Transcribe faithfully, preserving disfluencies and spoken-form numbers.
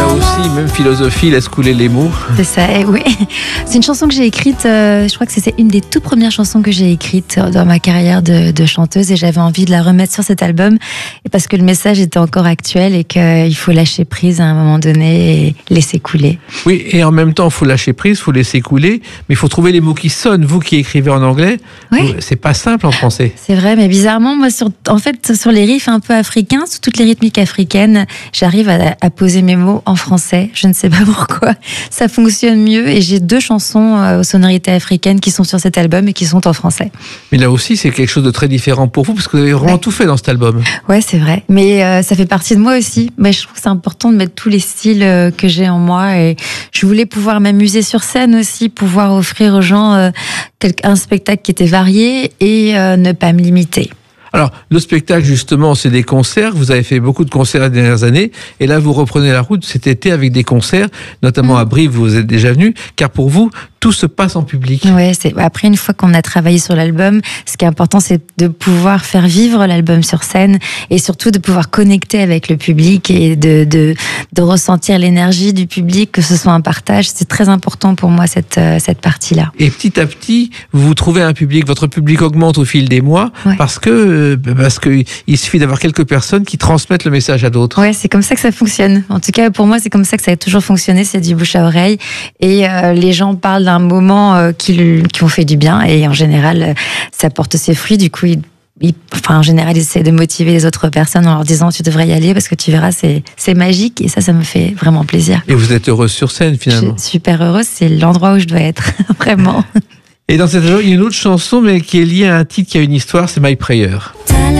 aussi, même philosophie, laisse couler les mots. C'est ça, eh oui. C'est une chanson que j'ai écrite, euh, je crois que c'est une des toutes premières chansons que j'ai écrites dans ma carrière de, de chanteuse, et j'avais envie de la remettre sur cet album et parce que le message était encore actuel et qu'il faut lâcher prise à un moment donné et laisser couler. Oui, et en même temps, il faut lâcher prise, il faut laisser couler, mais il faut trouver les mots qui sonnent. Vous qui écrivez en anglais, Oui. c'est pas simple en français. C'est vrai, mais bizarrement, moi, sur, en fait, sur les riffs un peu africains, sur toutes les rythmiques africaines, j'arrive à, à poser mes mots en français. Je ne sais pas pourquoi. Ça fonctionne mieux et j'ai deux chansons euh, aux sonorités africaines qui sont sur cet album et qui sont en français. Mais là aussi, c'est quelque chose de très différent pour vous parce que vous avez vraiment Ouais. tout fait dans cet album. Ouais, c'est vrai. Mais euh, ça fait partie de moi aussi. Mais je trouve que c'est important de mettre tous les styles euh, que j'ai en moi et je voulais pouvoir m'amuser sur scène aussi, pouvoir offrir aux gens euh, un spectacle qui était varié et euh, ne pas me limiter. Alors, le spectacle, justement, c'est des concerts. Vous avez fait beaucoup de concerts les dernières années. Et là, vous reprenez la route cet été avec des concerts, notamment mmh. à Brive, vous êtes déjà venu. Car pour vous, tout se passe en public. Ouais, c'est après une fois qu'on a travaillé sur l'album, ce qui est important, c'est de pouvoir faire vivre l'album sur scène et surtout de pouvoir connecter avec le public et de de, de ressentir l'énergie du public, que ce soit un partage. C'est très important pour moi cette cette partie-là. Et petit à petit, vous trouvez un public. Votre public augmente au fil des mois Ouais. parce que parce que il suffit d'avoir quelques personnes qui transmettent le message à d'autres. Ouais, c'est comme ça que ça fonctionne. En tout cas, pour moi, c'est comme ça que ça a toujours fonctionné. C'est du bouche à oreille et euh, les gens parlent d'un moment euh, qui, qui ont fait du bien et en général, euh, ça porte ses fruits. Du coup, ils, ils, enfin, en général, ils essaient de motiver les autres personnes en leur disant tu devrais y aller parce que tu verras, c'est, c'est magique et ça, ça me fait vraiment plaisir. Et vous êtes heureuse sur scène finalement. Je suis super heureuse, c'est l'endroit où je dois être, vraiment. Et dans cette album, il y a une autre chanson mais qui est liée à un titre qui a une histoire, c'est My Prayer.